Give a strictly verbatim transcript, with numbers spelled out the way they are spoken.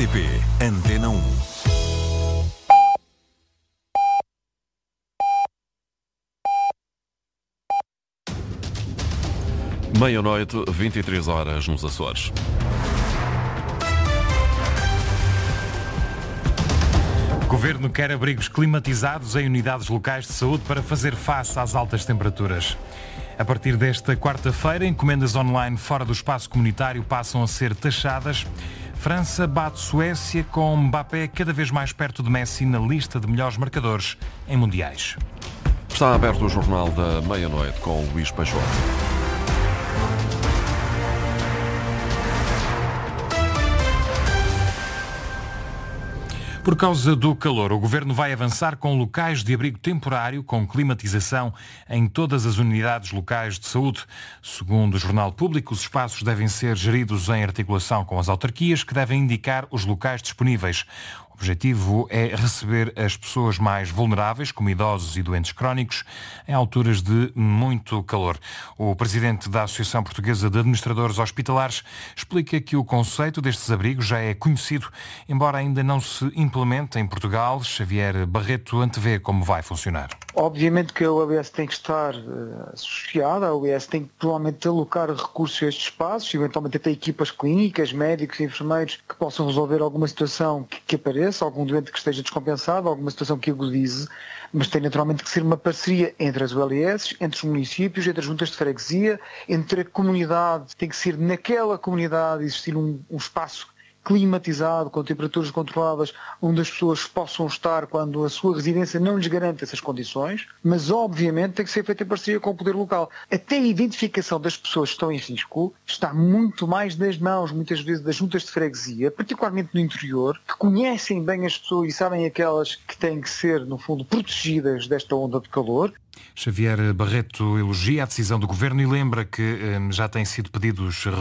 T P Antena um. Meia-noite, vinte e três horas nos Açores. O Governo quer abrigos climatizados em unidades locais de saúde para fazer face às altas temperaturas. A partir desta quarta-feira, encomendas online fora do espaço comunitário passam a ser taxadas. França bate Suécia com Mbappé cada vez mais perto de Messi na lista de melhores marcadores em mundiais. Está aberto o Jornal da Meia-Noite com Luís Peixoto. Por causa do calor, o Governo vai avançar com locais de abrigo temporário com climatização em todas as unidades locais de saúde. Segundo o Jornal Público, os espaços devem ser geridos em articulação com as autarquias, que devem indicar os locais disponíveis. O objetivo é receber as pessoas mais vulneráveis, como idosos e doentes crónicos, em alturas de muito calor. O presidente da Associação Portuguesa de Administradores Hospitalares explica que o conceito destes abrigos já é conhecido, embora ainda não se implemente em Portugal. Xavier Barreto antevê como vai funcionar. Obviamente que a U B S tem que estar uh, associada, a U B S tem que provavelmente alocar recursos a estes espaços, eventualmente até equipas clínicas, médicos e enfermeiros que possam resolver alguma situação que, que apareça, algum doente que esteja descompensado, alguma situação que agudize, mas tem naturalmente que ser uma parceria entre as U L S, entre os municípios, entre as juntas de freguesia, entre a comunidade, tem que ser naquela comunidade existir um, um espaço climatizado, com temperaturas controladas, onde as pessoas possam estar quando a sua residência não lhes garante essas condições, mas obviamente tem que ser feita em parceria com o poder local. Até a identificação das pessoas que estão em risco está muito mais nas mãos, muitas vezes, das juntas de freguesia, particularmente no interior, que conhecem bem as pessoas e sabem aquelas que têm que ser, no fundo, protegidas desta onda de calor. Xavier Barreto elogia a decisão do Governo e lembra que eh, já têm sido pedidos